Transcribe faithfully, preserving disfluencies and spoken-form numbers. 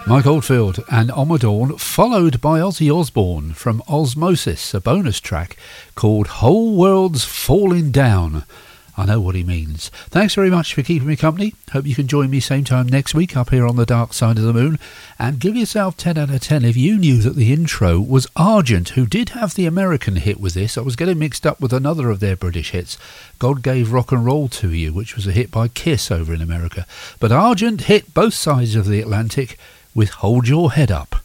Mike Oldfield and On My Dawn, followed by Ozzy Osbourne from Osmosis, a bonus track called Whole World's Falling Down. I know what he means. Thanks very much for keeping me company. Hope you can join me same time next week up here on the dark side of the moon. And give yourself ten out of ten if you knew that the intro was Argent, who did have the American hit with this. I was getting mixed up with another of their British hits, God Gave Rock and Roll to You, which was a hit by Kiss over in America. But Argent hit both sides of the Atlantic with Hold Your Head Up.